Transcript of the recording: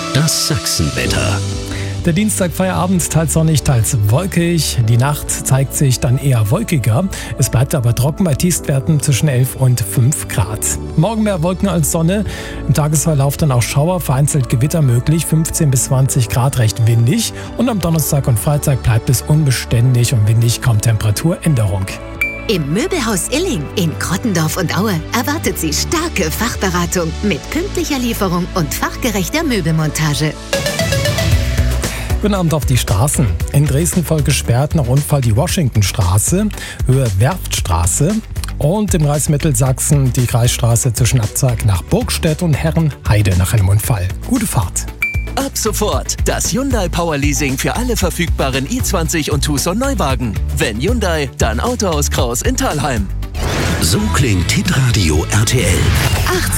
Das Sachsenwetter. Der Dienstag Feierabend, teils sonnig, teils wolkig. Die Nacht zeigt sich dann eher wolkiger. Es bleibt aber trocken bei Tiefstwerten zwischen 11 und 5 Grad. Morgen mehr Wolken als Sonne. Im Tagesverlauf dann auch Schauer, vereinzelt Gewitter möglich. 15 bis 20 Grad, recht windig. Und am Donnerstag und Freitag bleibt es unbeständig und windig, kaum Temperaturänderung. Im Möbelhaus Illing in Krottendorf und Aue erwartet Sie starke Fachberatung mit pünktlicher Lieferung und fachgerechter Möbelmontage. Guten Abend auf die Straßen. In Dresden voll gesperrt nach Unfall die Washingtonstraße, Höhe Werftstraße. Und im Kreis Mittelsachsen die Kreisstraße zwischen Abzag nach Burgstedt und Herrenheide nach einem Unfall. Gute Fahrt. Ab sofort das Hyundai Power Leasing für alle verfügbaren i20 und Tucson Neuwagen. Wenn Hyundai, dann Autohaus Kraus in Thalheim. So klingt Hitradio RTL. 80